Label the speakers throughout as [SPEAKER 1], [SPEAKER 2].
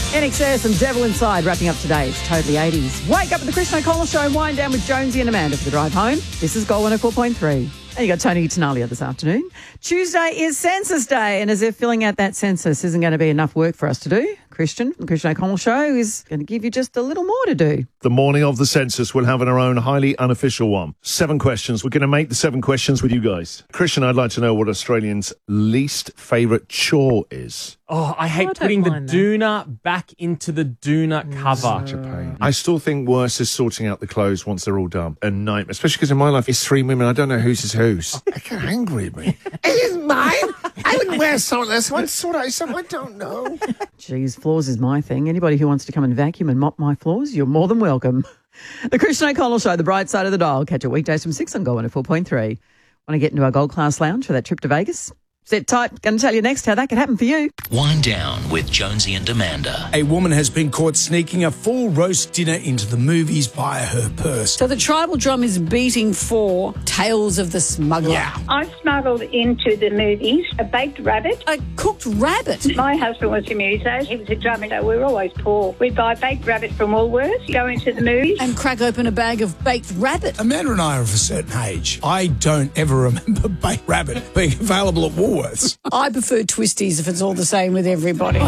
[SPEAKER 1] NXS and Devil Inside wrapping up today's Totally 80s. Wake up with the Christian O'Connell Show and wind down with Jonesy and Amanda for the drive home. This is Gold 104.3. And you got Tony Tanalia this afternoon. Tuesday is Census Day, and as if filling out that census isn't going to be enough work for us to do, Christian, the Christian O'Connell Show is going to give you just a little more to do.
[SPEAKER 2] The morning of the census, we'll have our own highly unofficial one. 7 questions. We're going to make the 7 questions with you guys. Christian, I'd like to know what Australians' least favourite chore is.
[SPEAKER 3] Oh, I hate putting the doona back into the doona cover.
[SPEAKER 2] Such a pain. I still think worse is sorting out the clothes once they're all done. A nightmare. Especially because in my life, it's 3 women. I don't know whose is whose. I get angry at me. It is mine. I wouldn't wear something else. I sort out something I don't know.
[SPEAKER 1] Geez, floors is my thing. Anybody who wants to come and vacuum and mop my floors, you're more than welcome. The Christian O'Connell Show, the bright side of the dial. Catch it weekdays from 6 on Gold 104.3. Want to get into our Gold Class Lounge for that trip to Vegas? Sit tight. Going to tell you next how that could happen for you.
[SPEAKER 4] Wind down with Jonesy and Amanda.
[SPEAKER 5] A woman has been caught sneaking a full roast dinner into the movies via her purse.
[SPEAKER 6] So the tribal drum is beating for Tales of the Smuggler.
[SPEAKER 5] Yeah.
[SPEAKER 7] I smuggled into the movies a baked rabbit.
[SPEAKER 6] A cooked rabbit.
[SPEAKER 7] My husband was a musician. He was a drummer, so we were always poor. We'd buy baked rabbit from Woolworths, go into the movies.
[SPEAKER 6] And crack open a bag of baked rabbit.
[SPEAKER 5] Amanda and I are of a certain age. I don't ever remember baked rabbit being available at Woolworths.
[SPEAKER 6] I prefer twisties if it's all the same with everybody.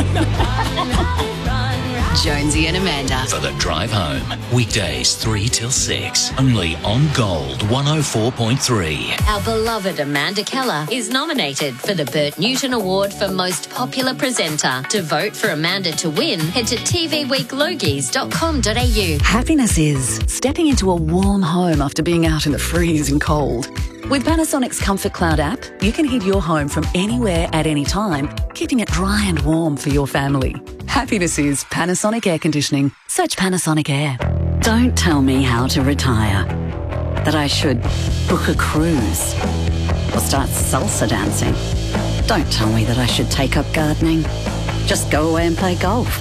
[SPEAKER 4] Jonesy and Amanda for the drive home. Weekdays 3 till 6. Only on Gold 104.3.
[SPEAKER 8] Our beloved Amanda Keller is nominated for the Bert Newton Award for Most Popular Presenter. To vote for Amanda to win, head to tvweeklogies.com.au.
[SPEAKER 9] Happiness is stepping into a warm home after being out in the freezing cold. With Panasonic's Comfort Cloud app, you can heat your home from anywhere at any time, keeping it dry and warm for your family. Happiness is Panasonic Air Conditioning. Search Panasonic Air. Don't tell me how to retire. That I should book a cruise or start salsa dancing. Don't tell me that I should take up gardening. Just go away and play golf.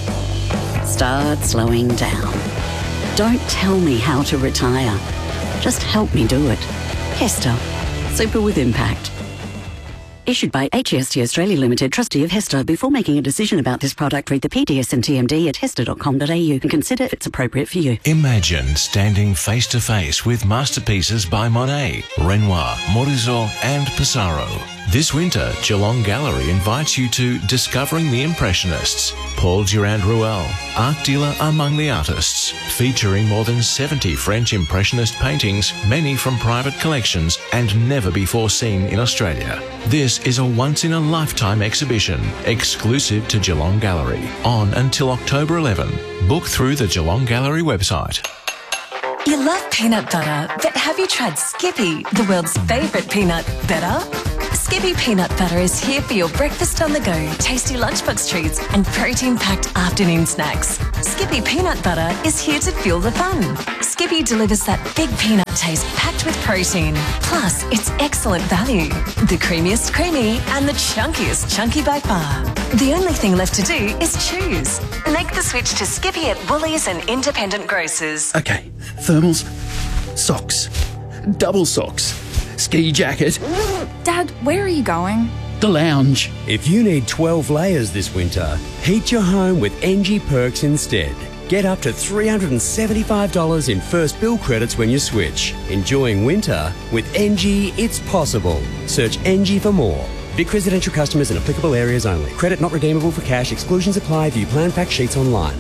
[SPEAKER 9] Start slowing down. Don't tell me how to retire. Just help me do it. Hester. Super with impact. Issued by HEST Australia Limited, trustee of Hester. Before making a decision about this product, read the PDS and TMD at hester.com.au and consider if it's appropriate for you.
[SPEAKER 10] Imagine standing face to face with masterpieces by Monet, Renoir, Morizot and Pissarro. This winter, Geelong Gallery invites you to Discovering the Impressionists. Paul Durand-Ruel, art dealer among the artists, featuring more than 70 French Impressionist paintings, many from private collections and never before seen in Australia. This is a once-in-a-lifetime exhibition, exclusive to Geelong Gallery, on until October 11. Book through the Geelong Gallery website.
[SPEAKER 11] You love peanut butter, but have you tried Skippy, the world's favourite peanut butter? Skippy peanut butter is here for your breakfast on the go, tasty lunchbox treats and protein-packed afternoon snacks. Skippy peanut butter is here to fuel the fun. Skippy delivers that big peanut taste packed with protein. Plus, it's excellent value. The creamiest creamy and the chunkiest chunky by far. The only thing left to do is choose. Make the switch to Skippy at Woolies and independent grocers.
[SPEAKER 12] Okay, thermals, socks, double socks, ski jacket.
[SPEAKER 13] Dad, where are you going?
[SPEAKER 12] The lounge.
[SPEAKER 14] If you need 12 layers this winter, heat your home with NG Perks instead. Get up to $375 in first bill credits when you switch. Enjoying winter with NG, it's possible. Search NG for more. Vic residential customers in applicable areas only. Credit not redeemable for cash. Exclusions apply. View plan fact sheets online.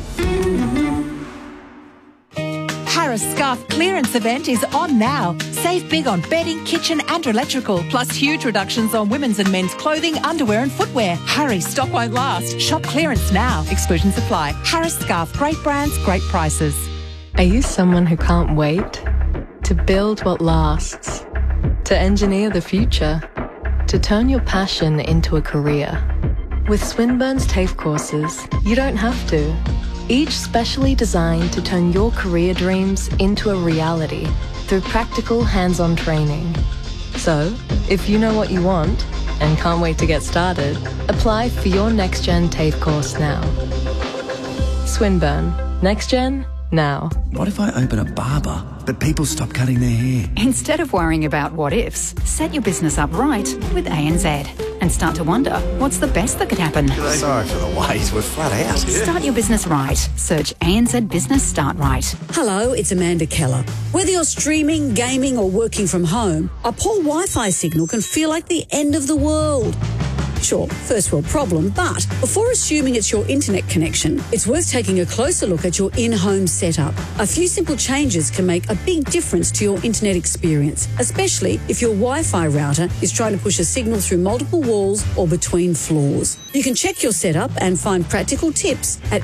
[SPEAKER 15] Harris Scarf clearance event is on now. Save big on bedding, kitchen and electrical, plus huge reductions on women's and men's clothing, underwear and footwear. Hurry, stock won't last. Shop clearance now. Exclusions apply. Harris Scarf, great brands, great prices.
[SPEAKER 16] Are you someone who can't wait? To build what lasts? To engineer the future? To turn your passion into a career? With Swinburne's TAFE courses, you don't have to. Each specially designed to turn your career dreams into a reality through practical hands-on training. So, if you know what you want and can't wait to get started, apply for your Next Gen TAFE course now. Swinburne. Next Gen now.
[SPEAKER 17] What if I open a barber, but people stop cutting their hair?
[SPEAKER 18] Instead of worrying about what ifs, set your business up right with ANZ and start to wonder what's the best that could happen.
[SPEAKER 17] Sorry for the wait, we're flat out.
[SPEAKER 18] Start your business right. Search ANZ Business Start Right.
[SPEAKER 6] Hello, it's Amanda Keller. Whether you're streaming, gaming or working from home, a poor Wi-Fi signal can feel like the end of the world. Sure, first world problem, but before assuming it's your internet connection, it's worth taking a closer look at your in-home setup. A few simple changes can make a big difference to your internet experience, especially if your Wi-Fi router is trying to push a signal through multiple walls or between floors. You can check your setup and find practical tips at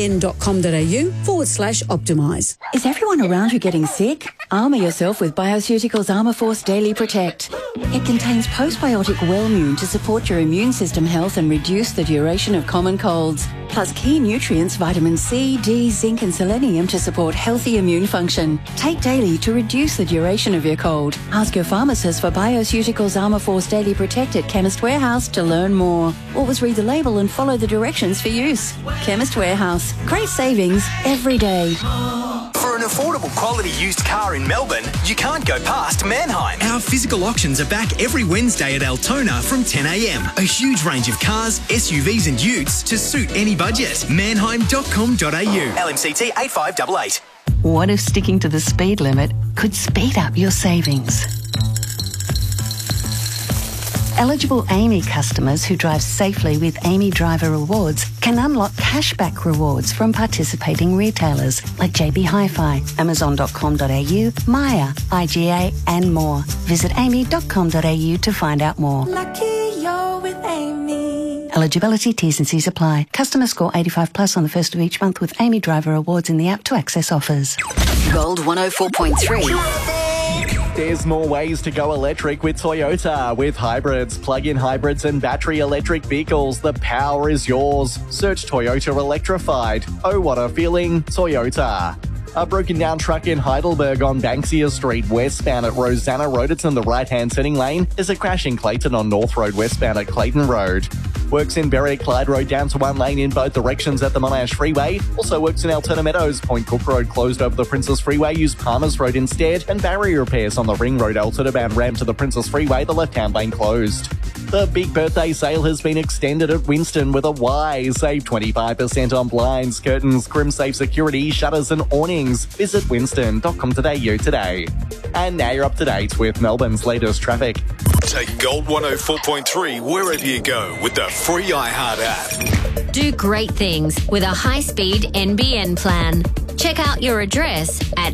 [SPEAKER 6] nbn.com.au/optimise.
[SPEAKER 19] Is everyone around you getting sick? Armour yourself with Bioceuticals Armour Force Daily Protect. It contains postbiotic Wellmune to support your immune system health and reduce the duration of common colds. Plus key nutrients vitamin C, D, zinc and selenium to support healthy immune function. Take daily to reduce the duration of your cold. Ask your pharmacist for Bioceuticals Armour Force Daily Protect at Chemist Warehouse to learn more. Always read the label and follow the directions for use. Chemist Warehouse. Great savings every day.
[SPEAKER 20] For an affordable quality used car in Melbourne, you can't go past Mannheim. Our physical auctions are back every Wednesday at Altona from 10 a.m. A huge range of cars, SUVs and utes to suit any budget. Mannheim.com.au. LMCT 8588.
[SPEAKER 9] What if sticking to the speed limit could speed up your savings? Eligible AAMI customers who drive safely with AAMI Driver Rewards can unlock cashback rewards from participating retailers like JB Hi-Fi, Amazon.com.au, Maya, IGA and more. Visit AAMI.com.au to find out more.
[SPEAKER 11] Lucky you're with Amy.
[SPEAKER 9] Eligibility, T's and C's apply. Customer score 85 plus on the first of each month with AAMI Driver Rewards in the app to access offers.
[SPEAKER 18] Gold 104.3.
[SPEAKER 21] There's more ways to go electric with Toyota. With hybrids, plug-in hybrids and battery electric vehicles, the power is yours. Search Toyota Electrified. Oh, what a feeling. Toyota. A broken down truck in Heidelberg on Banksia Street westbound at Rosanna Road. It's in the right-hand turning lane. There's a crash in Clayton on North Road westbound at Clayton Road. Works in Berwick Clyde Road down to one lane in both directions at the Monash Freeway. Also works in Altona Meadows. Point Cook Road closed over the Princess Freeway. Use Palmers Road instead. And barrier repairs on the Ring Road Altona bound ramp to the Princess Freeway. The left-hand lane closed. The big birthday sale has been extended at Winston with a Y. Save 25% on blinds, curtains, crim-safe security, shutters and awnings. Visit winston.com.au today. And now you're up to date with Melbourne's latest traffic.
[SPEAKER 22] Take Gold 104.3 wherever you go with the free iHeart app.
[SPEAKER 8] Do great things with a high-speed NBN plan. Check out your address at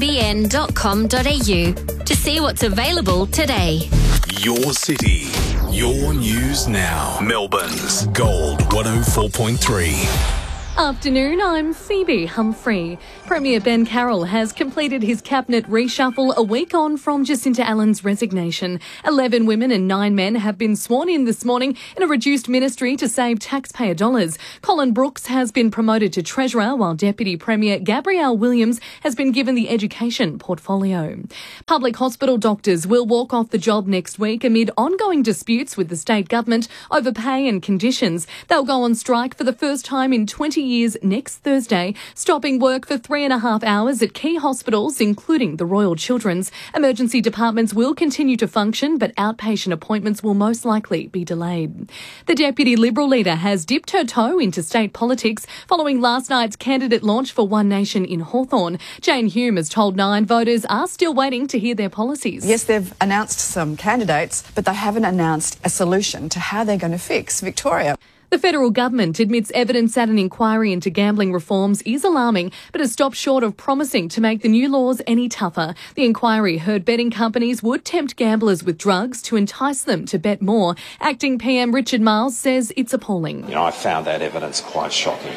[SPEAKER 8] nbn.com.au to see what's available today.
[SPEAKER 22] Your city, your news now. Melbourne's Gold 104.3.
[SPEAKER 23] Afternoon, I'm Phoebe Humphrey. Premier Ben Carroll has completed his cabinet reshuffle a week on from Jacinta Allen's resignation. 11 women and 9 men have been sworn in this morning in a reduced ministry to save taxpayer dollars. Colin Brooks has been promoted to Treasurer, while Deputy Premier Gabrielle Williams has been given the education portfolio. Public hospital doctors will walk off the job next week amid ongoing disputes with the state government over pay and conditions. They'll go on strike for the first time in 20 years next Thursday, stopping work for 3.5 hours at key hospitals, including the Royal Children's. Emergency departments will continue to function, but outpatient appointments will most likely be delayed. The Deputy Liberal leader has dipped her toe into state politics following last night's candidate launch for One Nation in Hawthorn. Jane Hume has told Nine voters are still waiting to hear their policies.
[SPEAKER 24] Yes, they've announced some candidates, but they haven't announced a solution to how they're going to fix Victoria.
[SPEAKER 23] The federal government admits evidence at an inquiry into gambling reforms is alarming, but has stopped short of promising to make the new laws any tougher. The inquiry heard betting companies would tempt gamblers with drugs to entice them to bet more. Acting PM Richard Miles says it's appalling.
[SPEAKER 25] I found that evidence quite shocking.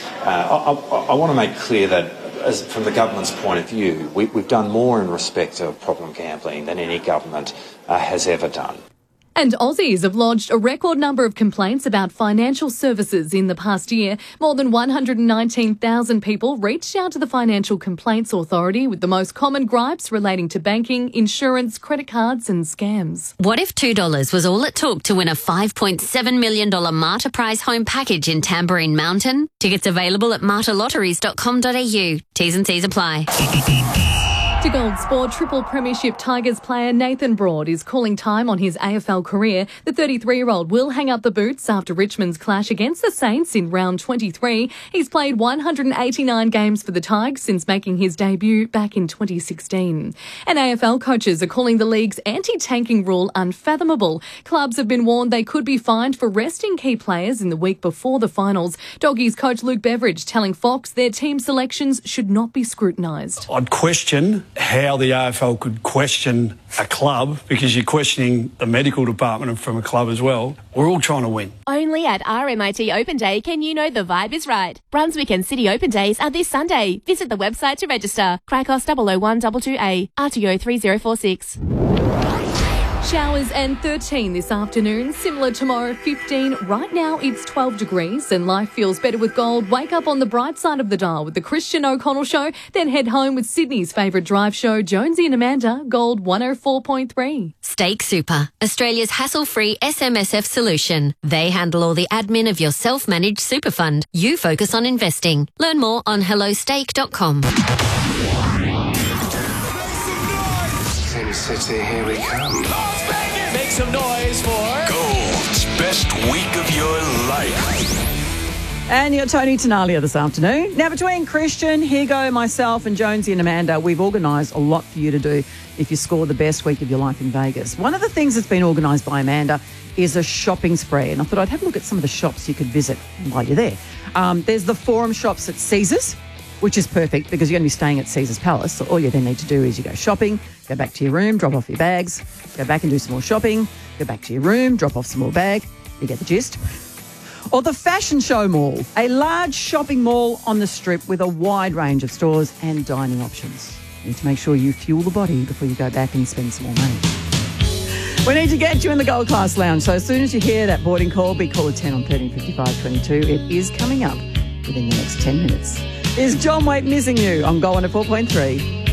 [SPEAKER 25] I want to make clear that from the government's point of view, we've done more in respect of problem gambling than any government has ever done.
[SPEAKER 23] And Aussies have lodged a record number of complaints about financial services in the past year. More than 119,000 people reached out to the Financial Complaints Authority with the most common gripes relating to banking, insurance, credit cards and scams.
[SPEAKER 8] What if $2 was all it took to win a $5.7 million Marta Prize home package in Tambourine Mountain? Tickets available at martalotteries.com.au. T's and C's apply.
[SPEAKER 23] To Gold Sport, triple premiership Tigers player Nathan Broad is calling time on his AFL career. The 33-year-old will hang up the boots after Richmond's clash against the Saints in round 23. He's played 189 games for the Tigers since making his debut back in 2016. And AFL coaches are calling the league's anti-tanking rule unfathomable. Clubs have been warned they could be fined for resting key players in the week before the finals. Doggies coach Luke Beveridge telling Fox their team selections should not be scrutinised.
[SPEAKER 1] I'd question how the AFL could question a club because you're questioning the medical department from a club as well. We're all trying to win.
[SPEAKER 2] Only at RMIT Open Day can you know the vibe is right. Brunswick and City Open Days are this Sunday. Visit the website to register. Cricos 00122A, RTO 3046.
[SPEAKER 23] Showers and 13 this afternoon, similar tomorrow 15. Right now it's 12 degrees and life feels better with gold. Wake up on the bright side of the dial with the Christian O'Connell Show, then head home with Sydney's favourite drive show, Jonesy and Amanda, Gold 104.3.
[SPEAKER 8] Stake Super, Australia's hassle-free SMSF solution. They handle all the admin of your self-managed super fund. You focus on investing. Learn more on hellostake.com.
[SPEAKER 22] City, here we come.
[SPEAKER 3] Make some noise for
[SPEAKER 22] Gold's best week of your life.
[SPEAKER 5] And you're Tony Tenalia this afternoon. Now, between Christian, Higo, myself and Jonesy and Amanda, we've organised a lot for you to do if you score the best week of your life in Vegas. One of the things that's been organised by Amanda is a shopping spree, and I thought I'd have a look at some of the shops you could visit while you're there. There's the Forum shops at Caesars, which is perfect because you're going to be staying at Caesars Palace. So all you then need to do is you go shopping, go back to your room, drop off your bags, go back and do some more shopping, go back to your room, drop off some more bag. You get the gist. Or the Fashion Show Mall, a large shopping mall on the Strip with a wide range of stores and dining options. You need to make sure you fuel the body before you go back and spend some more money. We need to get you in the Gold Class Lounge. So as soon as you hear that boarding call, be caller 10 on 135522. It is coming up within the next 10 minutes. Is John Waite missing you? I'm going to 4.3.